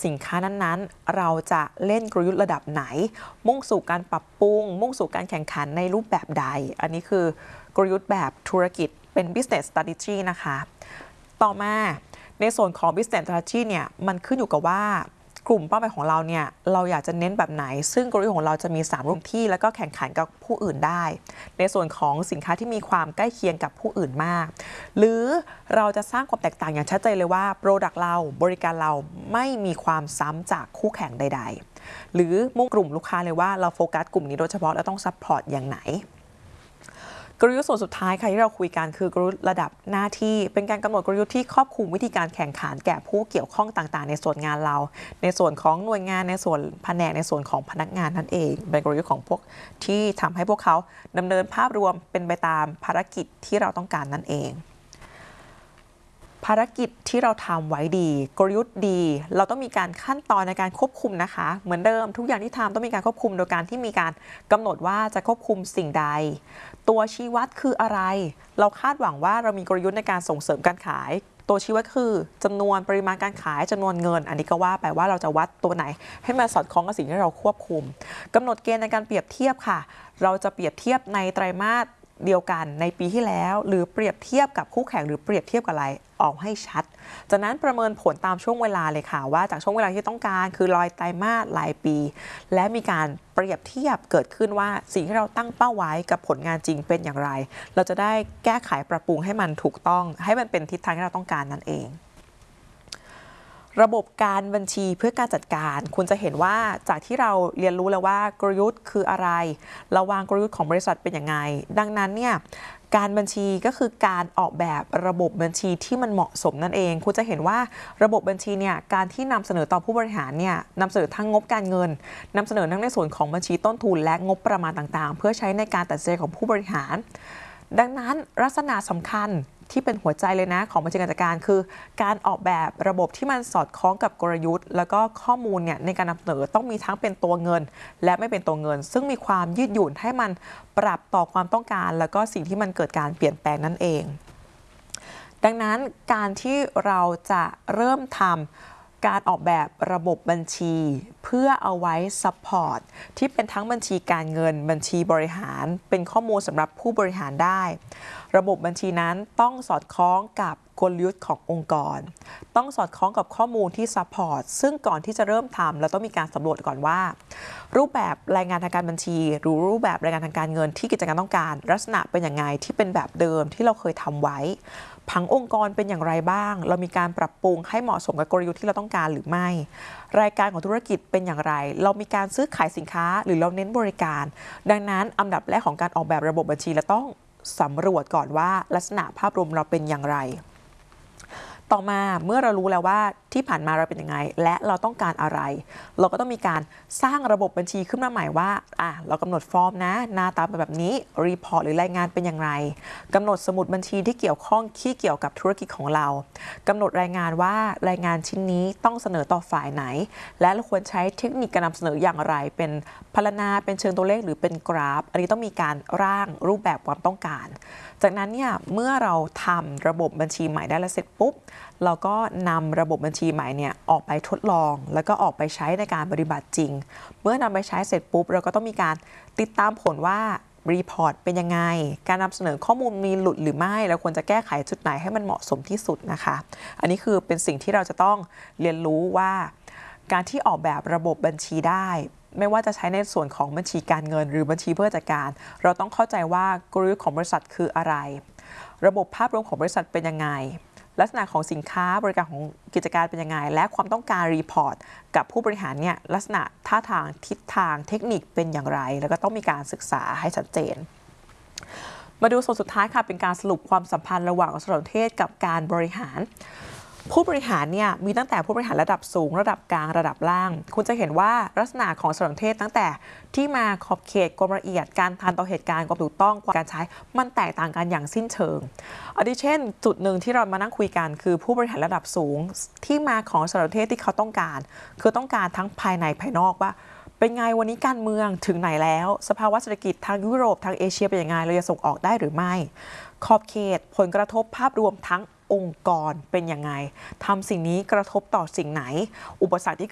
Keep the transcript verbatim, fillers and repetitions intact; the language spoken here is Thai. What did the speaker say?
สินค้านั้นๆเราจะเล่นกลยุทธ์ระดับไหนมุ่งสู่การปรับปรุงมุ่งสู่การแข่งขันในรูปแบบใดอันนี้คือกลยุทธ์แบบธุรกิจเป็น business strategy นะคะต่อมาในส่วนของ business strategy เนี่ยมันขึ้นอยู่กับว่ากลุ่มเป้าหมายของเราเนี่ยเราอยากจะเน้นแบบไหนซึ่งกลยุทธ์ของเราจะมีสามรูปที่แล้วก็แข่งขันกับผู้อื่นได้ในส่วนของสินค้าที่มีความใกล้เคียงกับผู้อื่นมากหรือเราจะสร้างความแตกต่างอย่างชัดเจนเลยว่า Product เราบริการเราไม่มีความซ้ำจากคู่แข่งใดๆหรือมุ่งกลุ่มลูกค้าเลยว่าเราโฟกัสกลุ่มนี้โดยเฉพาะและต้องซัพพอร์ตอย่างไหนกลยุทธ์ส่วนสุดท้ายค่ะที่เราคุยกันคือกลยุทธ์ระดับหน้าที่เป็นการกำหนดกลยุทธ์ที่ครอบคลุมวิธีการแข่งขันแก่ผู้เกี่ยวข้องต่างๆในส่วนงานเราในส่วนของหน่วยงานในส่วนแผนกในส่วนของพนักงานนั่นเองเป็นกลยุทธ์ของพวกที่ทำให้พวกเขาดำเนินภาพรวมเป็นไปตามภารกิจที่เราต้องการนั่นเองภารกิจที่เราทำไว้ดีกลยุทธ์ดีเราต้องมีการขั้นตอนในการควบคุมนะคะเหมือนเดิมทุกอย่างที่ทำต้องมีการควบคุมโดยการที่มีการกำหนดว่าจะควบคุมสิ่งใดตัวชี้วัดคืออะไรเราคาดหวังว่าเรามีกลยุทธ์ในการส่งเสริมการขายตัวชี้วัดคือจำนวนปริมาณการขายจำนวนเงินอันนี้ก็ว่าไปว่าเราจะวัดตัวไหนให้มันสอดคล้องกับสิ่งที่เราควบคุมกำหนดเกณฑ์ในการเปรียบเทียบค่ะเราจะเปรียบเทียบในไตรมาสเดียวกันในปีที่แล้วหรือเปรียบเทียบกับคู่แข่งหรือเปรียบเทียบกับอะไรออกให้ชัดจากนั้นประเมินผลตามช่วงเวลาเลยค่ะว่าจากช่วงเวลาที่ต้องการคือรอยไตรมาสรายปีและมีการเปรียบเทียบเกิดขึ้นว่าสิ่งที่เราตั้งเป้าไว้กับผลงานจริงเป็นอย่างไรเราจะได้แก้ไขปรับปรุงให้มันถูกต้องให้มันเป็นทิศทางที่เราต้องการนั่นเองระบบการบัญชีเพื่อการจัดการคุณจะเห็นว่าจากที่เราเรียนรู้แล้วว่ากลยุทธ์คืออะไรเราวางกลยุทธ์ของบริษัทเป็นยังไงดังนั้นเนี่ยการบัญชีก็คือการออกแบบระบบบัญชีที่มันเหมาะสมนั่นเองคุณจะเห็นว่าระบบบัญชีเนี่ยการที่นำเสนอต่อผู้บริหารเนี่ยนำเสนอทั้งงบการเงินนำเสนอทั้งในส่วนของบัญชีต้นทุนและงบประมาณต่างๆเพื่อใช้ในการตัดสินใจของผู้บริหารดังนั้นลักษณะสำคัญที่เป็นหัวใจเลยนะของบัญชีการจัดการคือการออกแบบระบบที่มันสอดคล้องกับกลยุทธ์แล้วก็ข้อมูลเนี่ยในการนำเสนอต้องมีทั้งเป็นตัวเงินและไม่เป็นตัวเงินซึ่งมีความยืดหยุ่นให้มันปรับต่อความต้องการแล้วก็สิ่งที่มันเกิดการเปลี่ยนแปลงนั่นเองดังนั้นการที่เราจะเริ่มทำการออกแบบระบบบัญชีเพื่อเอาไว้ซัพพอร์ตที่เป็นทั้งบัญชีการเงินบัญชีบริหารเป็นข้อมูลสำหรับผู้บริหารได้ระบบบัญชีนั้นต้องสอดคล้องกับกลยุทธ์ขององค์กรต้องสอดคล้องกับข้อมูลที่ซัพพอร์ตซึ่งก่อนที่จะเริ่มทำเราต้องมีการสำรวจก่อนว่ารูปแบบรายงานทางการบัญชีหรือรูปแบบรายงานทางการเงินที่กิจการต้องการลักษณะเป็นอย่างไรที่เป็นแบบเดิมที่เราเคยทำไว้ผังองค์กรเป็นอย่างไรบ้างเรามีการปรับปรุงให้เหมาะสมกับกลยุทธ์ที่เราต้องการหรือไม่รายการของธุรกิจเป็นอย่างไรเรามีการซื้อขายสินค้าหรือเราเน้นบริการดังนั้นอันดับแรกของการออกแบบระบบบัญชีเราต้องสำรวจก่อนว่าลักษณะภาพรวมเราเป็นอย่างไรต่อมาเมื่อเรารู้แล้วว่าที่ผ่านมาเราเป็นยังไงและเราต้องการอะไรเราก็ต้องมีการสร้างระบบบัญชีขึ้นมาใหม่ว่าอ่ะเรากำหนดฟอร์มนะหน้าตาเป็นแบบนี้รีพอร์ตหรือรายงานเป็นอย่างไรกำหนดสมุดบัญชีที่เกี่ยวข้องที่เกี่ยวกับธุรกิจของเรากำหนดรายงานว่ารายงานชิ้นนี้ต้องเสนอต่อฝ่ายไหนและเราควรใช้เทคนิคการนำเสนออย่างไรเป็นพรรณนาเป็นเชิงตัวเลขหรือเป็นกราฟอันนี้ต้องมีการร่างรูปแบบความต้องการจากนั้นเนี่ยเมื่อเราทำระบบบัญชีใหม่ได้แล้วเสร็จปุ๊บเราก็นำระบบบัญชีใหม่เนี่ยออกไปทดลองแล้วก็ออกไปใช้ในการปฏิบัติจริงเมื่อนำไปใช้เสร็จปุ๊บเราก็ต้องมีการติดตามผลว่ารีพอร์ตเป็นยังไงการนำเสนอข้อมูลมีหลุดหรือไม่เราควรจะแก้ไขจุดไหนให้มันเหมาะสมที่สุดนะคะอันนี้คือเป็นสิ่งที่เราจะต้องเรียนรู้ว่าการที่ออกแบบระบบบัญชีได้ไม่ว่าจะใช้ในส่วนของบัญชีการเงินหรือบัญชีเพื่อจัดการเราต้องเข้าใจว่ากลยุทธ์ของบริษัทคืออะไรระบบภาพรวมของบริษัทเป็นยังไงลักษณะของสินค้าบริการของกิจการเป็นยังไงและความต้องการรีพอร์ตกับผู้บริหารเนี่ยลักษณะท่าทางทิศทางเทคนิคเป็นอย่างไรแล้วก็ต้องมีการศึกษาให้ชัดเจนมาดูส่วนสุดท้ายค่ะเป็นการสรุปความสัมพันธ์ระหว่างสารสนเทศกับการบริหารผู้บริหารเนี่ยมีตั้งแต่ผู้บริหารระดับสูงระดับกลางระดับล่างคุณจะเห็นว่าลักษณะของสารสนเทศตั้งแต่ที่มาขอบเขตความละเอียดการทันต่อเหตุการณ์ความถูกต้องการใช้มันแตกต่างกันอย่างสิ้นเชิงอาทิเช่นจุดหนึ่งที่เรามานั่งคุยกันคือผู้บริหารระดับสูงที่มาของสารสนเทศที่เขาต้องการคือต้องการทั้งภายในภายนอกว่าเป็นไงวันนี้การเมืองถึงไหนแล้วสภาวะเศรษฐกิจทางยุโรปทางเอเชียเป็นยังไงเราจะส่งออกได้หรือไม่ขอบเขตผลกระทบภาพรวมทั้งองค์กรเป็นยังไงทำสิ่งนี้กระทบต่อสิ่งไหนอุปสรรคที่